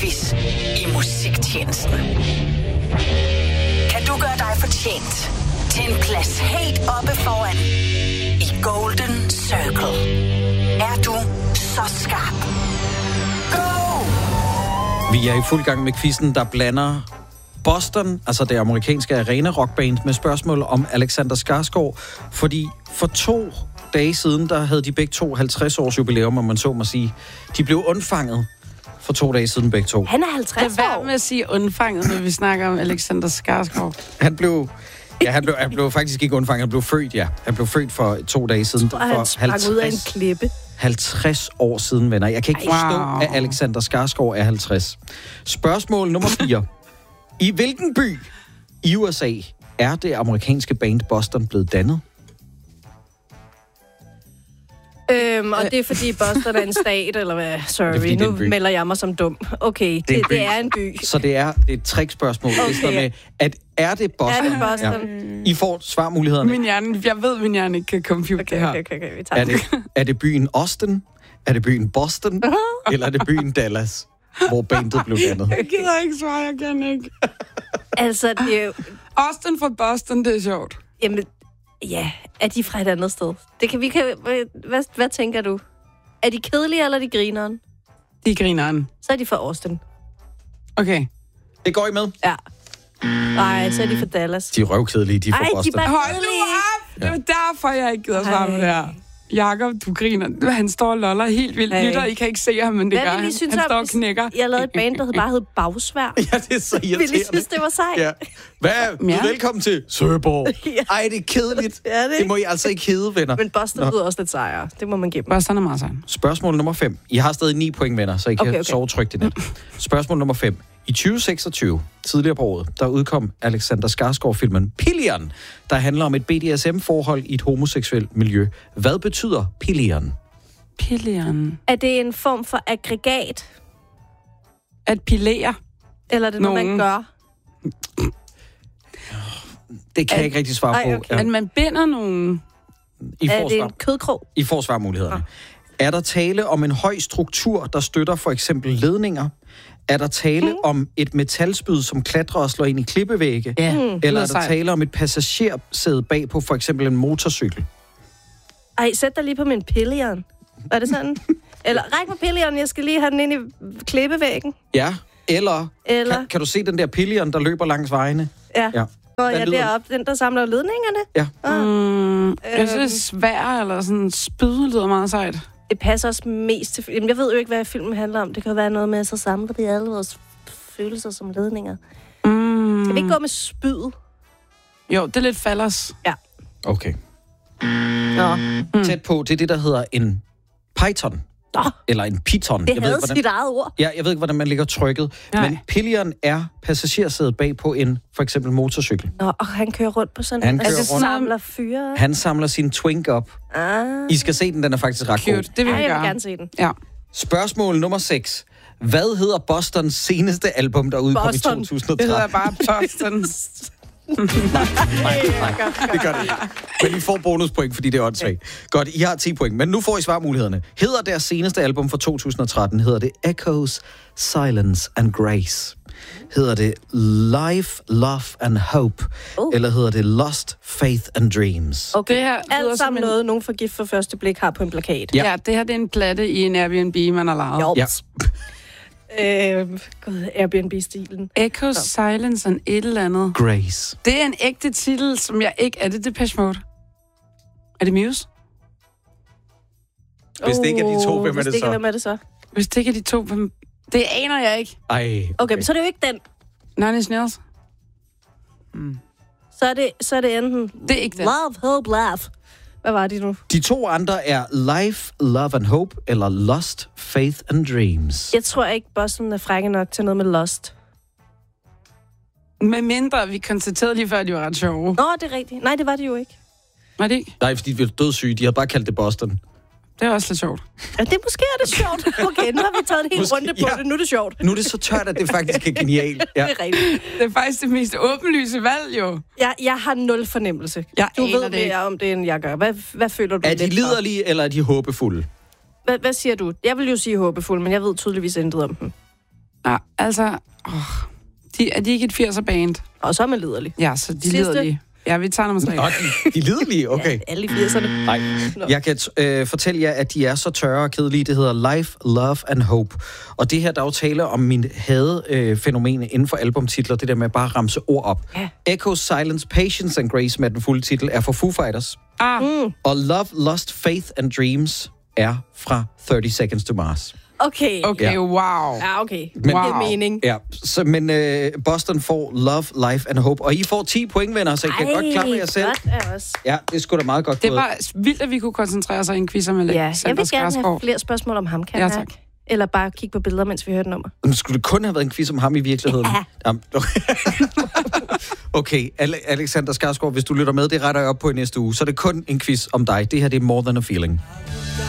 quiz i musiktjenesten. Kan du gøre dig fortjent til en plads helt oppe foran i Golden Circle? Er du så skarp? Go! Vi er i fuld gang med quizzen, der blander Boston, altså det amerikanske arena-rockband, med spørgsmål om Alexander Skarsgård, fordi for 2 dage siden, der havde de begge to 50 års jubilæum, om man så må sige. De blev undfanget for 2 dage siden begge to. Han er 50 år. Det er værd med at sige undfanget, når vi snakker om Alexander Skarsgård. Han blev faktisk ikke undfanget, han blev født, ja. Han blev født for 2 dage siden. Jeg tror, han sprang ud af en klippe. 50 år siden, venner. Jeg kan ikke forstå, at Alexander Skarsgård er 50. Spørgsmål nummer 4. I hvilken by i USA er det amerikanske band Boston blevet dannet? Og det er fordi Boston er en stat, eller hvad? Sorry, nu melder jeg mig som dum. Okay, det er en by. Så det er et trickspørgsmål. Okay. Det er med, at er det Boston? Er det Boston? Ja. I får svarmulighederne. Jeg ved, min hjerne ikke kan compute det her. Okay, vi tager er det byen Austin? Er det byen Boston? Eller er det byen Dallas, hvor bandet blev dannet? Jeg gider ikke svare, jeg kan ikke. Altså, det er jo... Austin fra Boston, det er sjovt. Jamen, ja, er de fra et andet sted? Hvad tænker du? Er de kedelige, eller er de grineren? De grineren. Så er de fra Austin. Okay. Det går I med? Ja. Nej, så er de fra Dallas. De er røvkedelige, de er fra Boston. Hold nu op! Det er derfor, jeg ikke gider svare på det her. Jakob, du griner. Han står og loller helt vildt. Lytter, I kan ikke se ham, men det gør han. Han står og knækker. Jeg lavede et band, der bare hed Bagsvær. Ja, det er så irriterende. Vil I synes, det var sejt? Ja. Velkommen til Søborg. Ej, det er kedeligt. Ja, det må I altså ikke hedde, venner. Men Boston lyder også lidt sejere. Det må man give dem. Boston er meget sejr. Spørgsmål nummer 5. I har stadig 9 point, venner, så I kan sove trygt i nat. Spørgsmål nummer 5. I 2026, tidligere på året, der udkom Alexander Skarsgård-filmen Pillion, der handler om et BDSM-forhold i et homoseksuelt miljø. Hvad betyder Pillion? Pillion. Er det en form for aggregat? At pillere? Eller er det noget, man gør? Det kan jeg ikke rigtig svare på. Okay. At man binder nogen? Er det en kødkrog? I får svarmulighederne. Er der tale om en høj struktur, der støtter for eksempel ledninger? Er der tale om et metalspyd, som klatrer og slår ind i klippevægge? Ja. Eller er der tale om et passagersæde bag på for eksempel en motorcykel? Ej, sæt dig lige på min Pillion. Var det sådan? Eller ræk på Pillion, jeg skal lige have den ind i klippevæggen. Ja, eller... Kan du se den der Pillion, der løber langs vejene? Ja. Og jeg deroppe, den der samler ledningerne? Ja. Jeg synes, svær eller sådan spyd lyder meget sejt. Det passer også mest til... Jeg ved jo ikke, hvad filmen handler om. Det kan være noget med, at så samler vi alle vores følelser som ledninger. Skal vi ikke gå med spyd? Jo, det er lidt fallers. Ja. Okay. Tæt på, det er det, der hedder en python. Eller en piton. Det havde sit eget ord. Ja, jeg ved ikke, hvordan man ligger trykket. Nej. Men Pillion er passagersædet bag på en, for eksempel motorcykel. Og han kører rundt på sådan en. Altså, samler fyre. Han samler sin twink op. I skal se den er faktisk ret god. Det vil jeg vil gerne se den. Ja. Spørgsmål nummer 6. Hvad hedder Bostons seneste album, der udkom i 2013? Det hedder bare Boston. Nej, det gør det ikke. Men I får bonuspoint, fordi det er åndssvagt. Godt, I har 10 point, men nu får I svarmulighederne. Hedder deres seneste album fra 2013, hedder det Echoes, Silence and Grace? Hedder det Life, Love and Hope? Eller hedder det Lost, Faith and Dreams? Okay, det her alt sammen noget, nogen for gift for første blik har på en plakat. Ja, det her det er en platte i en Airbnb, man har lavet. Ja. Airbnb-stilen. Echoes, Silence and et eller andet. Grace. Det er en ægte titel, som jeg ikke... Er det Depeche Mode? Er det Muse? Hvis det ikke er de to, hvem er det så? Hvem er det så? Hvis det ikke er de to, hvem... Det aner jeg ikke. Ej, okay, men så er det jo ikke den. Nine Inch Nails? Så er det enten... Det er ikke den. Love, Hope, Laugh. Hvad var det nu? De 2 andre er Life, Love and Hope, eller Lost, Faith and Dreams. Jeg tror ikke, Boston er frække nok til noget med Lost. Med mindre, vi konstaterede lige før, de var ret sjove. Nå, det er rigtigt. Nej, det var det jo ikke. Var det ikke? Nej, fordi vi er dødssyge. De har bare kaldt det Boston. Det er også lidt sjovt. Ja, det måske er det sjovt. Okay, nu har vi taget en hel runde på det. Nu er det sjovt. Nu er det så tørt, at det faktisk er genialt. Ja. Det er rigtigt. Det er faktisk det mest åbenlyse valg, jo. Jeg har 0 fornemmelse. Du ved mere om det, end jeg gør. Hvad føler du? Er de liderlige, eller er de håbefulde? Hvad siger du? Jeg vil jo sige håbefuld, men jeg ved tydeligvis intet om dem. Ja, altså... er de ikke et 80'er-band? Og så er man liderlig. Ja, så de liderlige. Ja, vi tager nummer 3. Nå, de liderlige, okay. Ja, alle i 80'erne. Nej, jeg kan fortælle jer, at de er så tørre og kedelige. Det hedder Life, Love and Hope. Og det her, der er jo tale om min hadefænomen inden for albumtitler. Det der med at bare ramse ord op. Ja. Echoes, Silence, Patience and Grace med den fulde titel er for Foo Fighters. Og Love, Lust, Faith and Dreams er fra 30 Seconds to Mars. Okay, ja. Wow. Ja, okay. Men, det er mening. Ja, men Boston får Love, Life and Hope. Og I får 10 point, venner, så I kan godt klappe jer selv. Ja, det er sgu da meget godt. Det var vildt, at vi kunne koncentrere os i en quiz om Alexander Skarsgård. Jeg vil gerne have flere spørgsmål om ham, kan jeg tak. Eller bare kigge på billeder, mens vi hørte nummer. Men skulle det kun have været en quiz om ham i virkeligheden? Ja. Okay, Alexander Skarsgård, hvis du lytter med, det retter jeg op på i næste uge. Så er det kun en quiz om dig. Det her, det er More Than a Feeling.